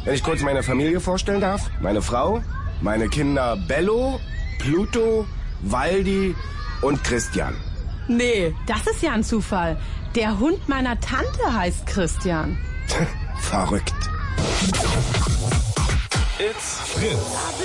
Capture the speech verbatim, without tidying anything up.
Wenn ich kurz meine Familie vorstellen darf. Meine Frau, meine Kinder Bello, Pluto, Waldi und Christian. Nee, das ist ja ein Zufall. Der Hund meiner Tante heißt Christian. Verrückt. It's Fritz.